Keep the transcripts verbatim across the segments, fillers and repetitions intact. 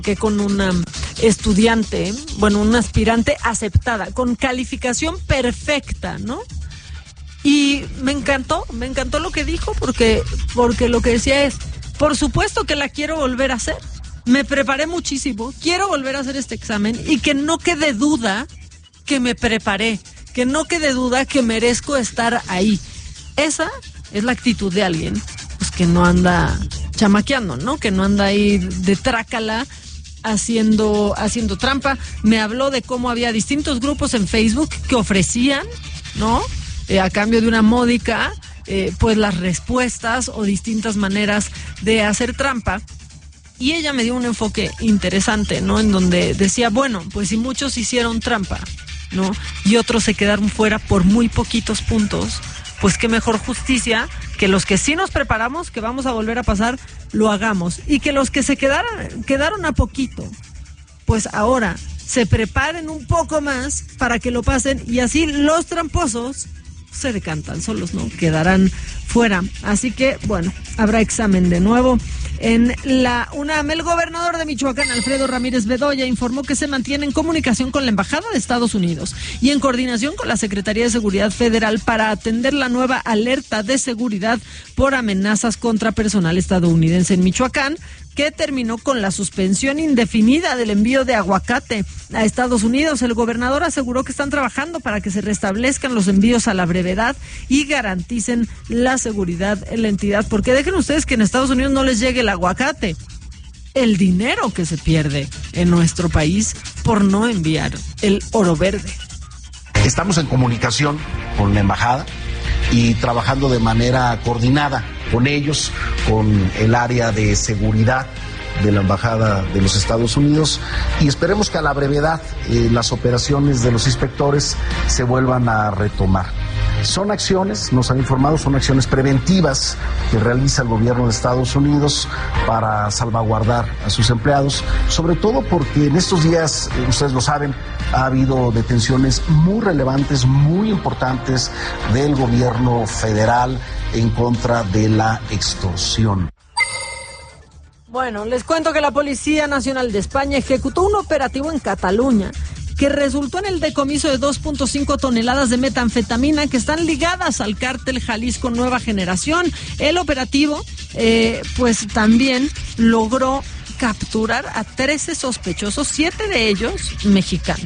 que con una estudiante, bueno, una aspirante aceptada, con calificación perfecta, ¿no? Y me encantó, me encantó lo que dijo, porque, porque lo que decía es, por supuesto que la quiero volver a hacer, me preparé muchísimo, quiero volver a hacer este examen y que no quede duda que me preparé, que no quede duda que merezco estar ahí. Esa es la actitud de alguien, pues, que no anda chamaqueando, ¿no? Que no anda ahí de trácala haciendo, haciendo trampa. Me habló de cómo había distintos grupos en Facebook que ofrecían, ¿no? Eh, a cambio de una módica, eh, pues las respuestas o distintas maneras de hacer trampa. Y ella me dio un enfoque interesante, ¿no? En donde decía, bueno, pues si muchos hicieron trampa, ¿no? Y otros se quedaron fuera por muy poquitos puntos, pues qué mejor justicia que los que sí nos preparamos, que vamos a volver a pasar, lo hagamos. Y que los que se quedaron, quedaron a poquito, pues ahora se preparen un poco más para que lo pasen y así los tramposos se decantan solos, ¿no? Quedarán fuera. Así que, bueno, habrá examen de nuevo. En la UNAM, el gobernador de Michoacán, Alfredo Ramírez Bedoya, informó que se mantiene en comunicación con la Embajada de Estados Unidos y en coordinación con la Secretaría de Seguridad Federal para atender la nueva alerta de seguridad por amenazas contra personal estadounidense en Michoacán, que terminó con la suspensión indefinida del envío de aguacate a Estados Unidos. El gobernador aseguró que están trabajando para que se restablezcan los envíos a la brevedad y garanticen la seguridad en la entidad, porque dejen ustedes que en Estados Unidos no les llegue el aguacate, el dinero que se pierde en nuestro país por no enviar el oro verde. Estamos en comunicación con la embajada y trabajando de manera coordinada con ellos, con el área de seguridad de la Embajada de los Estados Unidos, y esperemos que a la brevedad eh, las operaciones de los inspectores se vuelvan a retomar. Son acciones, nos han informado, son acciones preventivas que realiza el gobierno de Estados Unidos para salvaguardar a sus empleados, sobre todo porque en estos días, eh, ustedes lo saben, ha habido detenciones muy relevantes, muy importantes del gobierno federal en contra de la extorsión. Bueno, les cuento que la Policía Nacional de España ejecutó un operativo en Cataluña que resultó en el decomiso de dos punto cinco toneladas de metanfetamina que están ligadas al cártel Jalisco Nueva Generación. El operativo, eh, pues también logró capturar a trece sospechosos, siete de ellos mexicanos.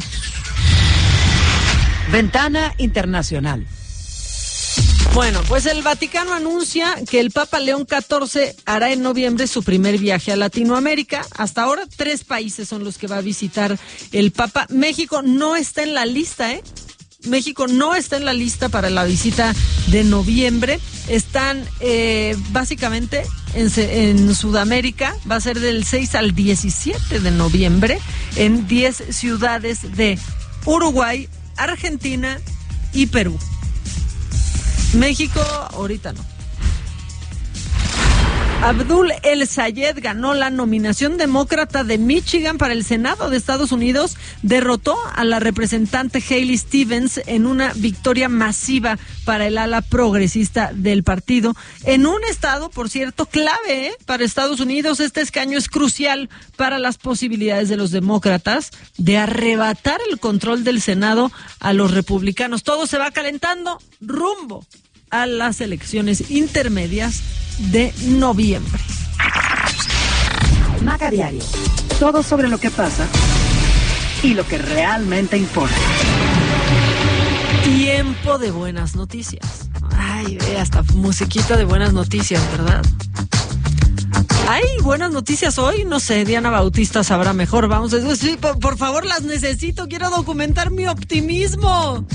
Ventana Internacional. Bueno, pues el Vaticano anuncia que el Papa León catorce hará en noviembre su primer viaje a Latinoamérica. Hasta ahora tres países son los que va a visitar el Papa. México no está en la lista, ¿eh? México no está en la lista para la visita de noviembre. Están eh, básicamente en, en Sudamérica. Va a ser del seis al diecisiete de noviembre en diez ciudades de Uruguay, Argentina y Perú. México, ahorita no. Abdul El Sayed ganó la nominación demócrata de Michigan para el Senado de Estados Unidos. Derrotó a la representante Haley Stevens en una victoria masiva para el ala progresista del partido. En un estado, por cierto, clave, ¿eh? Para Estados Unidos. Este escaño es crucial para las posibilidades de los demócratas de arrebatar el control del Senado a los republicanos. Todo se va calentando rumbo a las elecciones intermedias de noviembre. Maca Diario. Todo sobre lo que pasa y lo que realmente importa. Tiempo de buenas noticias. Ay, ve, hasta musiquita de buenas noticias, ¿verdad? ¿Hay buenas noticias hoy? No sé, Diana Bautista sabrá mejor. Vamos a decir, por, por favor, las necesito. Quiero documentar mi optimismo.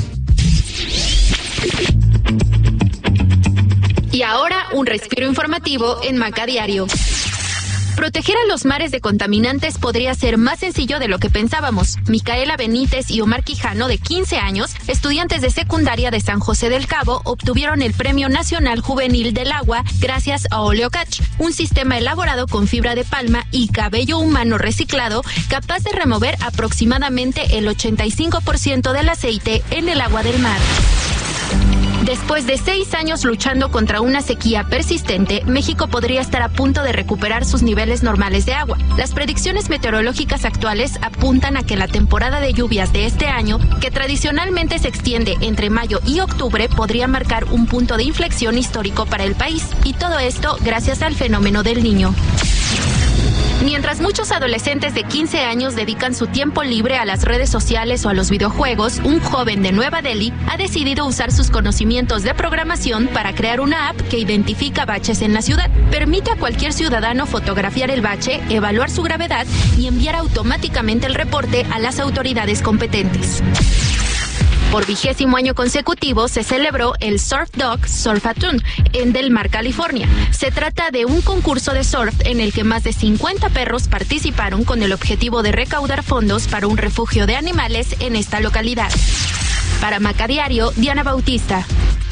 Y ahora un respiro informativo en Maca Diario. Proteger a los mares de contaminantes podría ser más sencillo de lo que pensábamos. Micaela Benítez y Omar Quijano, de quince años, estudiantes de secundaria de San José del Cabo, obtuvieron el Premio Nacional Juvenil del Agua gracias a Oleocatch, un sistema elaborado con fibra de palma y cabello humano reciclado, capaz de remover aproximadamente el ochenta y cinco por ciento del aceite en el agua del mar. Después de seis años luchando contra una sequía persistente, México podría estar a punto de recuperar sus niveles normales de agua. Las predicciones meteorológicas actuales apuntan a que la temporada de lluvias de este año, que tradicionalmente se extiende entre mayo y octubre, podría marcar un punto de inflexión histórico para el país. Y todo esto gracias al fenómeno del Niño. Mientras muchos adolescentes de quince años dedican su tiempo libre a las redes sociales o a los videojuegos, un joven de Nueva Delhi ha decidido usar sus conocimientos de programación para crear una app que identifica baches en la ciudad. Permite a cualquier ciudadano fotografiar el bache, evaluar su gravedad y enviar automáticamente el reporte a las autoridades competentes. Por vigésimo año consecutivo se celebró el Surf Dog Surfathon en Del Mar, California. Se trata de un concurso de surf en el que más de cincuenta perros participaron con el objetivo de recaudar fondos para un refugio de animales en esta localidad. Para Maca Diario, Diana Bautista.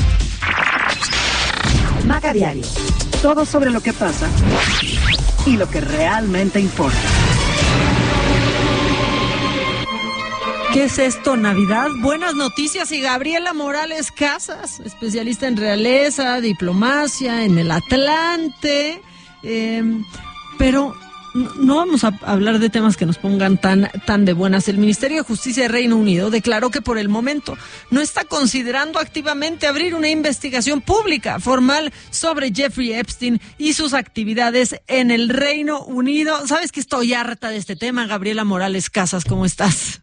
Maca Diario. Todo sobre lo que pasa y lo que realmente importa. ¿Qué es esto, Navidad? Buenas noticias y Gabriela Morales Casas, especialista en realeza, diplomacia, en el Atlante, eh, pero no, no vamos a hablar de temas que nos pongan tan, tan de buenas. El Ministerio de Justicia de Reino Unido declaró que por el momento no está considerando activamente abrir una investigación pública formal sobre Jeffrey Epstein y sus actividades en el Reino Unido. ¿Sabes que estoy harta de este tema? Gabriela Morales Casas, ¿cómo estás?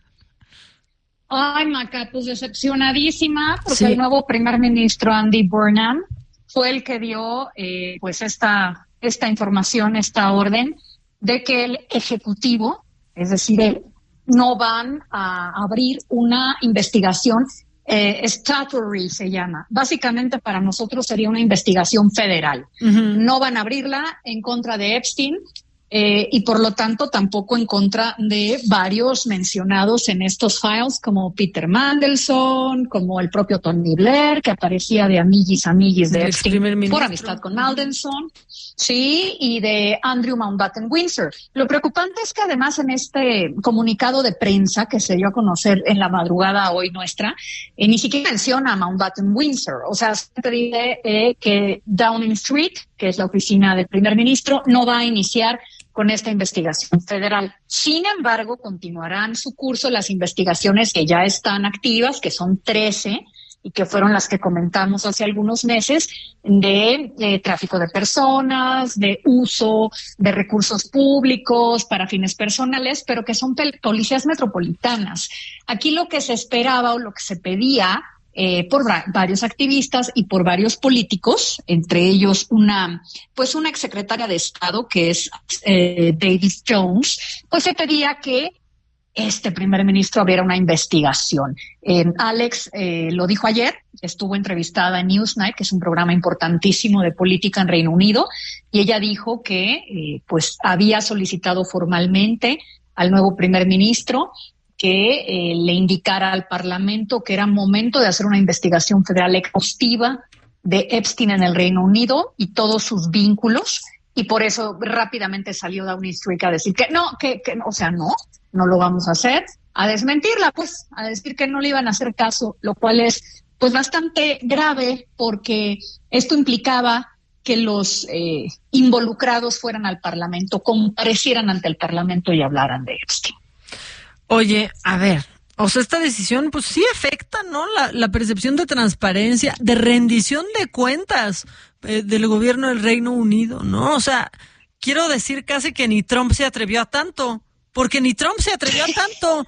Ay, Maca, pues decepcionadísima, porque sí. El nuevo primer ministro Andy Burnham fue el que dio eh, pues esta, esta información, esta orden, de que el Ejecutivo, es decir, él, no van a abrir una investigación eh, statutory, se llama. Básicamente para nosotros sería una investigación federal. Uh-huh. No van a abrirla en contra de Epstein, Eh, y por lo tanto tampoco en contra de varios mencionados en estos files como Peter Mandelson, como el propio Tony Blair, que aparecía de amiguis, amiguis de Epstein por amistad con Mandelson, sí, y de Andrew Mountbatten Windsor. Lo preocupante es que además en este comunicado de prensa que se dio a conocer en la madrugada hoy nuestra, eh, ni siquiera menciona a Mountbatten Windsor, o sea, se dice eh, que Downing Street, que es la oficina del primer ministro, no va a iniciar con esta investigación federal. Sin embargo, continuarán su curso las investigaciones que ya están activas, que son trece, y que fueron las que comentamos hace algunos meses, de, de tráfico de personas, de uso de recursos públicos para fines personales, pero que son policías metropolitanas. Aquí lo que se esperaba o lo que se pedía Eh, por va- varios activistas y por varios políticos, entre ellos una, pues una exsecretaria de Estado que es eh, Davis Jones, pues se pedía que este primer ministro abriera una investigación. Eh, Alex eh, lo dijo ayer, estuvo entrevistada en Newsnight, que es un programa importantísimo de política en Reino Unido, y ella dijo que eh, pues había solicitado formalmente al nuevo primer ministro que eh, le indicara al Parlamento que era momento de hacer una investigación federal exhaustiva de Epstein en el Reino Unido y todos sus vínculos, y por eso rápidamente salió Downing Street a decir que no, que, que o sea, no, no lo vamos a hacer, a desmentirla, pues, a decir que no le iban a hacer caso, lo cual es pues bastante grave porque esto implicaba que los eh, involucrados fueran al Parlamento, comparecieran ante el Parlamento y hablaran de Epstein. Oye, a ver, o sea, esta decisión pues sí afecta, ¿no? La, la percepción de transparencia, de rendición de cuentas eh, del gobierno del Reino Unido, ¿no? O sea, quiero decir casi que ni Trump se atrevió a tanto, porque ni Trump se atrevió a tanto.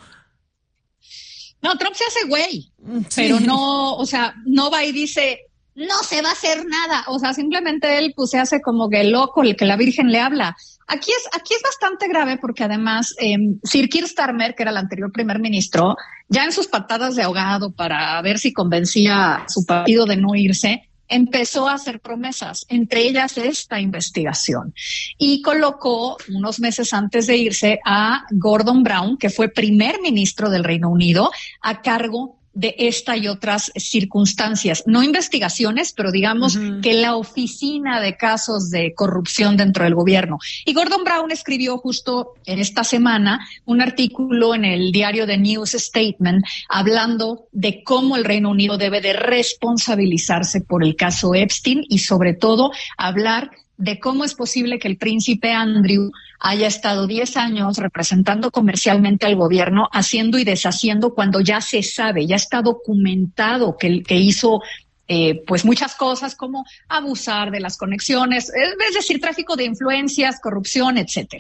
No, Trump se hace güey, sí. Pero no, o sea, no va y dice, no se va a hacer nada. O sea, simplemente él pues se hace como que loco, el que la Virgen le habla. Aquí es, aquí es bastante grave porque además eh, Sir Keir Starmer, que era el anterior primer ministro, ya en sus patadas de ahogado para ver si convencía a su partido de no irse, empezó a hacer promesas, entre ellas esta investigación. Y colocó unos meses antes de irse a Gordon Brown, que fue primer ministro del Reino Unido, a cargo de esta y otras circunstancias, no investigaciones, pero digamos uh-huh. que la oficina de casos de corrupción dentro del gobierno. Y Gordon Brown escribió justo en esta semana un artículo en el diario The News Statement hablando de cómo el Reino Unido debe de responsabilizarse por el caso Epstein y sobre todo hablar de cómo es posible que el príncipe Andrew haya estado diez años representando comercialmente al gobierno, haciendo y deshaciendo cuando ya se sabe, ya está documentado que, que hizo eh, pues muchas cosas como abusar de las conexiones, es decir, tráfico de influencias, corrupción, etcétera.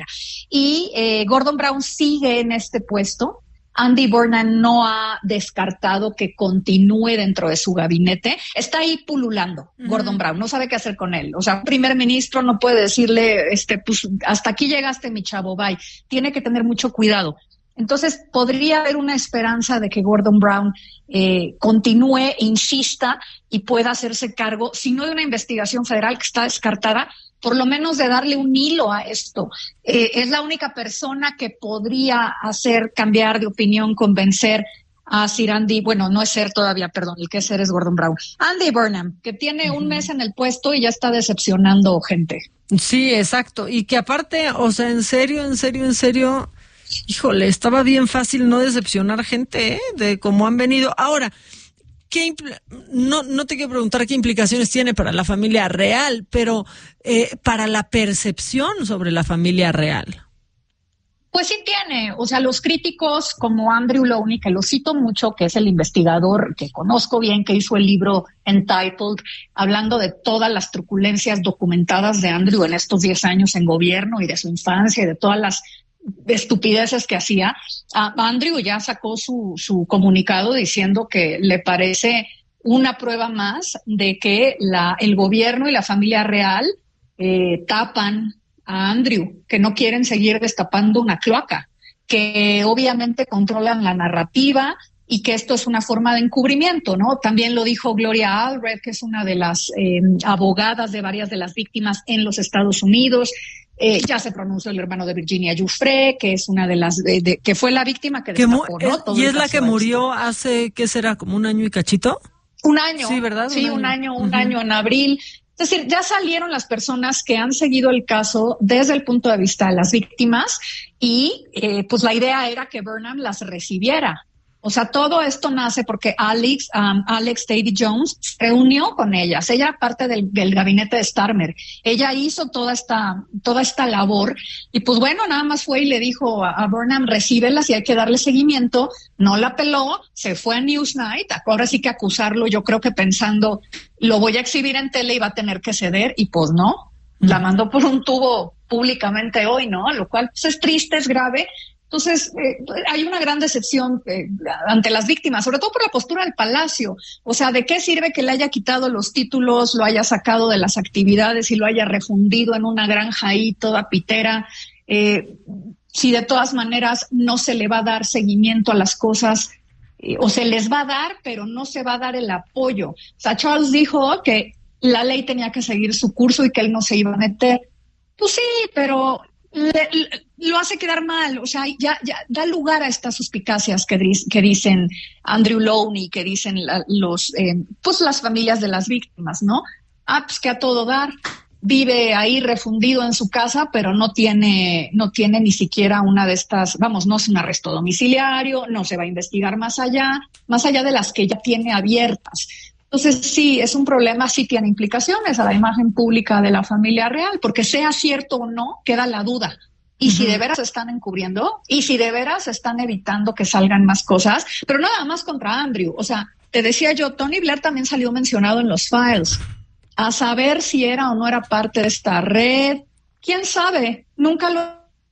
Y eh, Gordon Brown sigue en este puesto. Andy Burnham no ha descartado que continúe dentro de su gabinete. Está ahí pululando, uh-huh. Gordon Brown, no sabe qué hacer con él. O sea, un primer ministro no puede decirle, este, pues, hasta aquí llegaste, mi chavo, bye. Tiene que tener mucho cuidado. Entonces, podría haber una esperanza de que Gordon Brown eh, continúe e insista y pueda hacerse cargo, si no de una investigación federal que está descartada, por lo menos de darle un hilo a esto. Eh, es la única persona que podría hacer cambiar de opinión, convencer a Sir Andy, bueno, no es ser todavía, perdón, el que es ser es Gordon Brown. Andy Burnham, que tiene un mes en el puesto y ya está decepcionando gente. Sí, exacto. Y que aparte, o sea, en serio, en serio, en serio, híjole, estaba bien fácil no decepcionar gente, ¿eh? De cómo han venido. Ahora, ¿qué impl- no, no te quiero preguntar qué implicaciones tiene para la familia real, pero eh, para la percepción sobre la familia real. Pues sí tiene, o sea, los críticos como Andrew Lowney, que lo cito mucho, que es el investigador que conozco bien, que hizo el libro Entitled, hablando de todas las truculencias documentadas de Andrew en estos diez años en gobierno y de su infancia y de todas las estupideces que hacía. Uh, Andrew ya sacó su, su comunicado diciendo que le parece una prueba más de que la, el gobierno y la familia real eh, tapan a Andrew, que no quieren seguir destapando una cloaca, que obviamente controlan la narrativa y que esto es una forma de encubrimiento, ¿no? También lo dijo Gloria Allred, que es una de las eh, abogadas de varias de las víctimas en los Estados Unidos. Eh, ya se pronunció el hermano de Virginia Giuffre, que es una de las, de, de, que fue la víctima que destapó, que ¿no? Todo y es la que murió hace, ¿qué será? ¿Como un año y cachito? Un año. Sí, ¿verdad? Sí, un año, un año, un uh-huh. año en abril. Es decir, ya salieron las personas que han seguido el caso desde el punto de vista de las víctimas y eh, pues la idea era que Burnham las recibiera. O sea, todo esto nace porque Alex, um, Alex David Jones se reunió con ellas. Ella era parte del, del gabinete de Starmer. Ella hizo toda esta, toda esta labor y pues bueno, nada más fue y le dijo a, a Burnham, recíbelas y hay que darle seguimiento. No la peló, se fue a Newsnight. Ahora sí que acusarlo, yo creo que pensando, lo voy a exhibir en tele y va a tener que ceder y pues no. La mandó por un tubo públicamente hoy, ¿no? Lo cual pues, es triste, es grave. Entonces, eh, hay una gran decepción eh, ante las víctimas, sobre todo por la postura del Palacio. O sea, ¿de qué sirve que le haya quitado los títulos, lo haya sacado de las actividades y lo haya refundido en una granja ahí toda pitera? Eh, si de todas maneras no se le va a dar seguimiento a las cosas, eh, o se les va a dar, pero no se va a dar el apoyo. O sea, Charles dijo que la ley tenía que seguir su curso y que él no se iba a meter. Pues sí, pero... Le, le, lo hace quedar mal, o sea, ya, ya da lugar a estas suspicacias que, que dicen Andrew Lowney, que dicen la, los, eh, pues las familias de las víctimas, ¿no? Ah, pues que a todo dar, vive ahí refundido en su casa, pero no tiene, no tiene ni siquiera una de estas, vamos, no es un arresto domiciliario, no se va a investigar más allá, más allá de las que ya tiene abiertas. Entonces, sí, es un problema, sí tiene implicaciones a la imagen pública de la familia real, porque sea cierto o no, queda la duda. Y uh-huh. si de veras están encubriendo, y si de veras están evitando que salgan más cosas, pero nada más contra Andrew. O sea, te decía yo, Tony Blair también salió mencionado en los files. A saber si era o no era parte de esta red, quién sabe, nunca lo...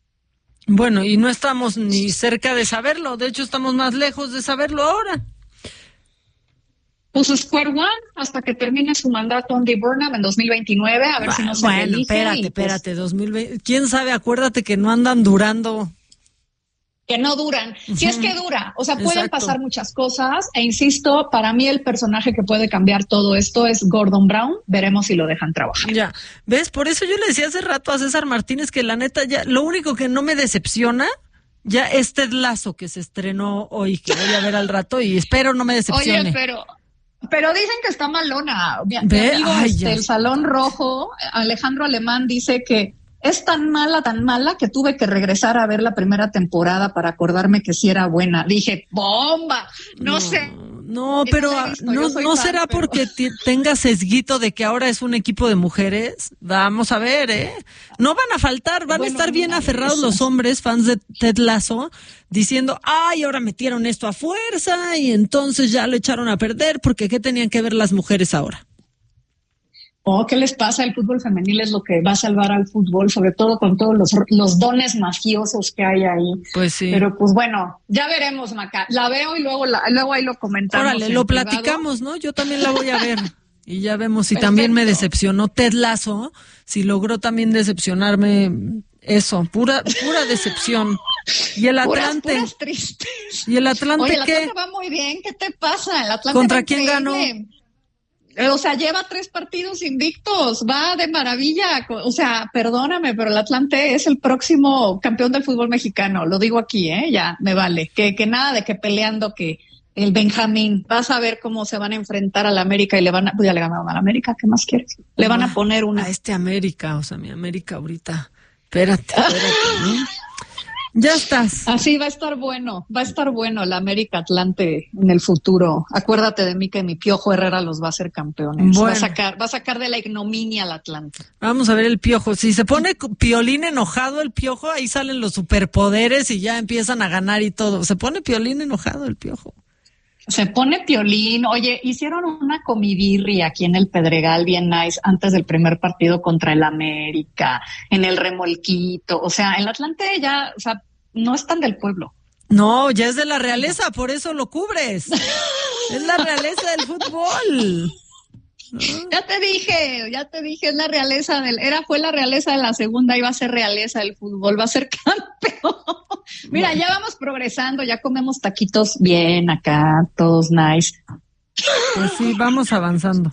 Bueno, y no estamos ni cerca de saberlo, de hecho estamos más lejos de saberlo ahora. Pues Square One, hasta que termine su mandato Andy Burnham en dos mil veintinueve, a ver bueno, si no se Bueno, reelige espérate, y, espérate, pues, dos mil veinte. ¿Quién sabe? Acuérdate que no andan durando. Que no duran. Uh-huh. Si es que dura, o sea, pueden Exacto. pasar muchas cosas, e insisto, para mí el personaje que puede cambiar todo esto es Gordon Brown. Veremos si lo dejan trabajar. Ya, ¿ves? Por eso yo le decía hace rato a César Martínez que la neta ya, lo único que no me decepciona Ya es Ted Lasso, que se estrenó hoy, que voy a ver al rato y espero no me decepcione. Oye, pero... Pero dicen que está malona. Mi, mi ¿Ve? amigo, Ay, este, ya. el Salón Rojo, Alejandro Alemán, dice que es tan mala, tan mala, que tuve que regresar a ver la primera temporada para acordarme que sí era buena. Dije, ¡bomba! No, No, sé. No, Que pero no la he visto, no, yo soy no fan, será pero- porque ti- tenga sesguito de que ahora es un equipo de mujeres. Vamos a ver, ¿eh? No van a faltar, van Bueno, a estar bien mira, aferrados eso. los hombres, fans de Ted Lasso, diciendo, ay, ahora metieron esto a fuerza y entonces ya lo echaron a perder, porque ¿qué tenían que ver las mujeres ahora? Oh, ¿qué les pasa? El fútbol femenil es lo que va a salvar al fútbol, sobre todo con todos los, los dones mafiosos que hay ahí. Pues sí. Pero pues bueno, ya veremos, Maca. La veo y luego, la, luego ahí lo comentamos. Órale, en lo privado. platicamos, ¿no? Yo también la voy a ver. Y ya vemos si Perfecto. también me decepcionó Ted Lasso, si logró también decepcionarme eso, pura pura decepción. Y el Puras, Atlante, puras tristes. y el Atlante Oye, el ¿qué? Atlante va muy bien. ¿Qué te pasa? El Atlante ¿Contra va quién increíble. O sea, lleva tres partidos invictos, va de maravilla. O sea, perdóname, pero el Atlante es el próximo campeón del fútbol mexicano. Lo digo aquí, ¿eh? Ya, me vale. Que, que nada de que peleando que el Benjamín. Vas a ver cómo se van a enfrentar al América y le van a... Pues ya le ganaron al América, ¿qué más quieres? Le van a poner una... A este América, o sea, mi América ahorita. Espérate, espérate, ¿no? Ya estás. Así va a estar bueno, va a estar bueno el América Atlante en el futuro. Acuérdate de mí que mi Piojo Herrera los va a hacer campeones. Bueno. Va a sacar, va a sacar de la ignominia al Atlante. Vamos a ver el Piojo. Si se pone Piolín enojado el Piojo, ahí salen los superpoderes y ya empiezan a ganar y todo. Se pone Piolín enojado el Piojo. Se pone Piolín. Oye, hicieron una comibirri aquí en el Pedregal, bien nice, antes del primer partido contra el América, en el Remolquito. O sea, el Atlante ya, o sea, no es tan del pueblo. No, ya es de la realeza, por eso lo cubres. Es la realeza del fútbol. Ya te dije, ya te dije, es la realeza del, era, fue la realeza de la segunda, iba a ser realeza del fútbol, va a ser campeón. Mira, bueno. Ya vamos progresando, ya comemos taquitos bien acá, todos nice. Pues sí, vamos avanzando.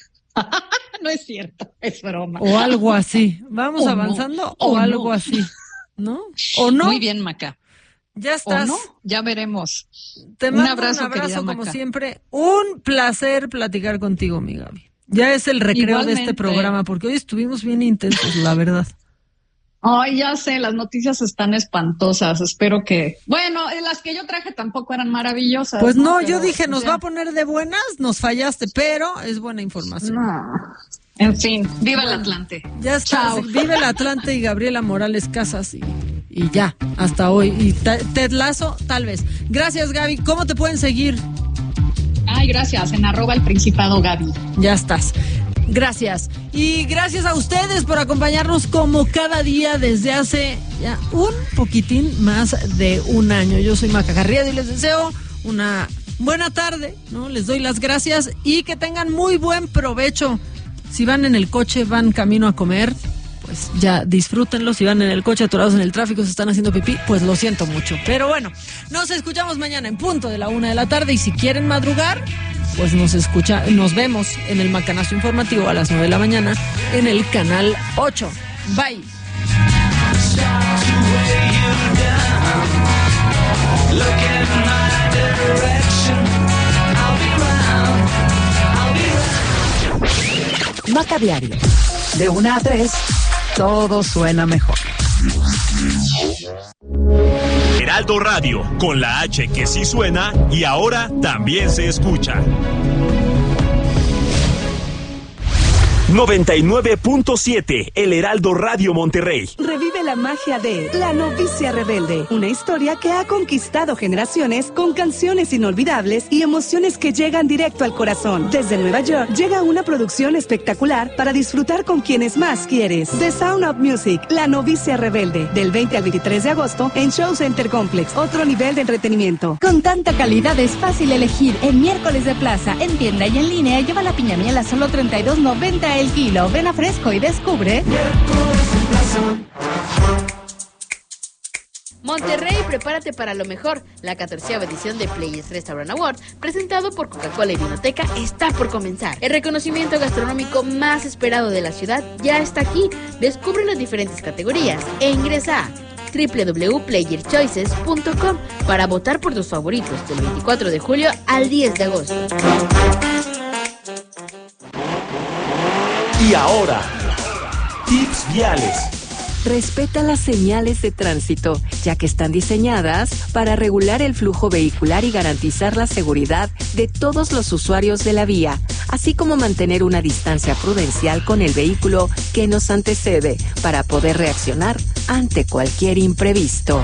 No es cierto, es broma. O algo así. ¿Vamos o avanzando no, o, o algo no. así? ¿No? ¿O no? Muy bien, Maca. Ya estás. ¿O no? Ya veremos. Te mando un abrazo, un abrazo como Maca. siempre. Un placer platicar contigo, mi Gaby. Ya es el recreo Igualmente. de este programa, porque hoy estuvimos bien intensos, la verdad. Ay, ya sé, las noticias están espantosas. Espero que... Bueno, las que yo traje tampoco eran maravillosas. Pues no, Pero, yo dije, o nos sea, va a poner de buenas, nos fallaste, pero es buena información. No. En fin, viva el Atlante. Ya está, Chao. vive el Atlante y Gabriela Morales Casas y, y ya, hasta hoy. Y Ted Lasso, tal vez. Gracias, Gaby. ¿Cómo te pueden seguir? Ay, gracias, en arroba el Principado Gaby. Ya estás. Gracias. Y gracias a ustedes por acompañarnos como cada día desde hace ya un poquitín más de un año. Yo soy Maca Garrido y les deseo una buena tarde, ¿no? Les doy las gracias y que tengan muy buen provecho. Si van en el coche, van camino a comer, pues ya disfrútenlo. Si van en el coche atorados en el tráfico, se están haciendo pipí, pues lo siento mucho. Pero bueno, nos escuchamos mañana en punto de la una de la tarde y si quieren madrugar, pues nos escucha, nos vemos en el Macanazo Informativo a las nueve de la mañana en el canal ocho. Bye. Maca Diario. De una a tres, todo suena mejor. Heraldo Radio, con la H que sí suena y ahora también se escucha. noventa y nueve punto siete, El Heraldo Radio Monterrey. Revive la magia de La Novicia Rebelde, una historia que ha conquistado generaciones con canciones inolvidables y emociones que llegan directo al corazón. Desde Nueva York llega una producción espectacular para disfrutar con quienes más quieres. The Sound of Music, La Novicia Rebelde, del veinte al veintitrés de agosto en Show Center Complex, otro nivel de entretenimiento. Con tanta calidad es fácil elegir. En miércoles de plaza, en tienda y en línea, lleva la piña miel a solo treinta y dos noventa el kilo. Ven a Fresco y descubre. Monterrey, prepárate para lo mejor. La catorceava edición de Players Restaurant Awards, presentado por Coca-Cola y Vinoteca, está por comenzar. El reconocimiento gastronómico más esperado de la ciudad ya está aquí. Descubre las diferentes categorías e ingresa a doble u doble u doble u punto player choices punto com para votar por tus favoritos del veinticuatro de julio al diez de agosto. Y ahora, tips viales. Respeta las señales de tránsito, ya que están diseñadas para regular el flujo vehicular y garantizar la seguridad de todos los usuarios de la vía, así como mantener una distancia prudencial con el vehículo que nos antecede para poder reaccionar ante cualquier imprevisto.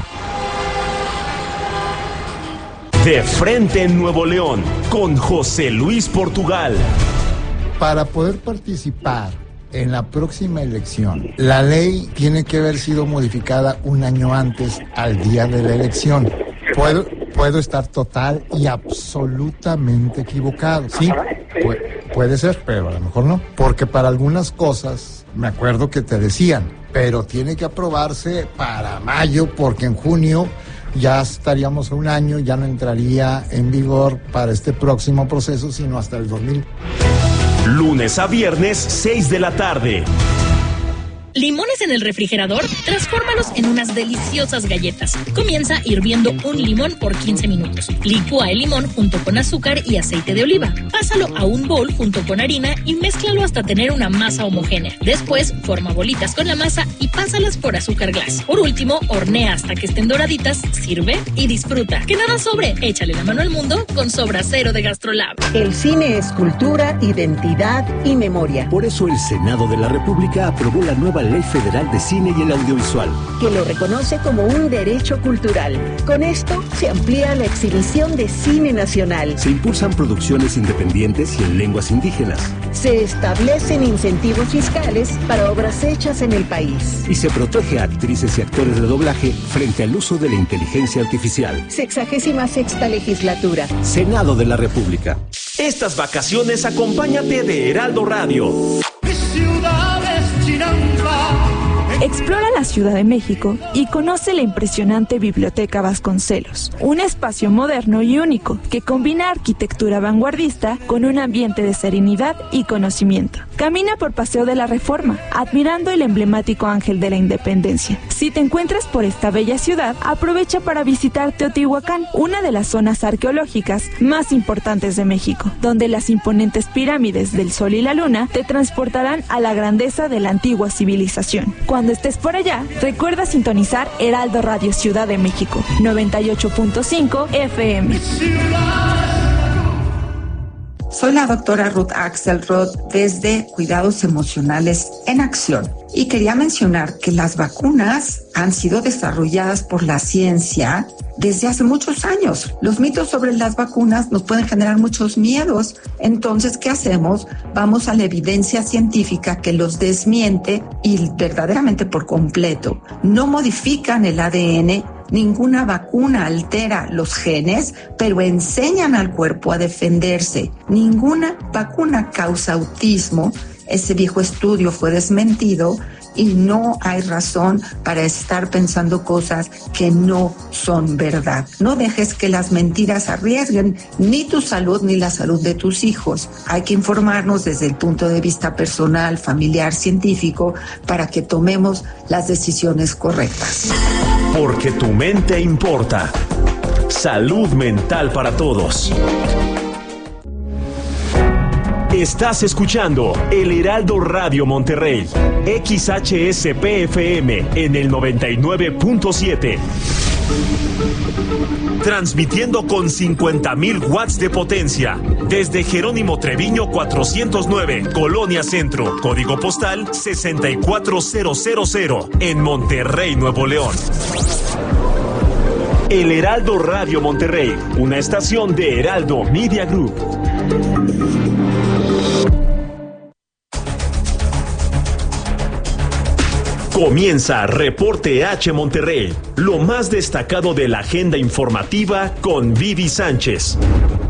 De frente en Nuevo León, con José Luis Portugal. Para poder participar en la próxima elección, la ley tiene que haber sido modificada un año antes al día de la elección. Puedo, puedo estar total y absolutamente equivocado. Sí, puede, puede ser, pero a lo mejor no. Porque para algunas cosas, me acuerdo que te decían, pero tiene que aprobarse para mayo, porque en junio ya estaríamos a un año, ya no entraría en vigor para este próximo proceso, sino hasta el dos mil. Lunes a viernes, seis de la tarde. ¿Limones en el refrigerador? Transfórmalos en unas deliciosas galletas. Comienza hirviendo un limón por quince minutos. Licúa el limón junto con azúcar y aceite de oliva. Pásalo a un bol junto con harina y mézclalo hasta tener una masa homogénea. Después, forma bolitas con la masa y pásalas por azúcar glass. Por último, hornea hasta que estén doraditas, sirve y disfruta. Que nada sobre, échale la mano al mundo con Sobra Cero de GastroLab. El cine es cultura, identidad y memoria. Por eso el Senado de la República aprobó la nueva Ley Federal de Cine y el Audiovisual, que lo reconoce como un derecho cultural. Con esto se amplía la exhibición de cine nacional. Se impulsan producciones independientes y en lenguas indígenas. Se establecen incentivos fiscales para obras hechas en el país. Y se protege a actrices y actores de doblaje frente al uso de la inteligencia artificial. Sexagésima sexta legislatura. Senado de la República. Estas vacaciones acompáñate de Heraldo Radio. Explora la Ciudad de México y conoce la impresionante Biblioteca Vasconcelos, un espacio moderno y único que combina arquitectura vanguardista con un ambiente de serenidad y conocimiento. Camina por Paseo de la Reforma, admirando el emblemático Ángel de la Independencia. Si te encuentras por esta bella ciudad, aprovecha para visitar Teotihuacán, una de las zonas arqueológicas más importantes de México, donde las imponentes pirámides del Sol y la Luna te transportarán a la grandeza de la antigua civilización. Cuando estés por allá, recuerda sintonizar Heraldo Radio Ciudad de México, noventa y ocho punto cinco F M. Soy la doctora Ruth Axelrod desde Cuidados Emocionales en Acción y quería mencionar que las vacunas han sido desarrolladas por la ciencia desde hace muchos años. Los mitos sobre las vacunas nos pueden generar muchos miedos. Entonces, ¿qué hacemos? Vamos a la evidencia científica que los desmiente y verdaderamente por completo. No modifican el A D N. Ninguna vacuna altera los genes, pero enseñan al cuerpo a defenderse. Ninguna vacuna causa autismo. Ese viejo estudio fue desmentido y no hay razón para estar pensando cosas que no son verdad. No dejes que las mentiras arriesguen ni tu salud ni la salud de tus hijos. Hay que informarnos desde el punto de vista personal, familiar, científico, para que tomemos las decisiones correctas. Porque tu mente importa. Salud mental para todos. Estás escuchando El Heraldo Radio Monterrey, X H S P F M en el noventa y nueve punto siete. Transmitiendo con cincuenta mil watts de potencia desde Jerónimo Treviño cuatrocientos nueve, Colonia Centro, código postal sesenta y cuatro mil en Monterrey, Nuevo León. El Heraldo Radio Monterrey, una estación de Heraldo Media Group. Comienza Reporte H Monterrey, lo más destacado de la agenda informativa con Vivi Sánchez.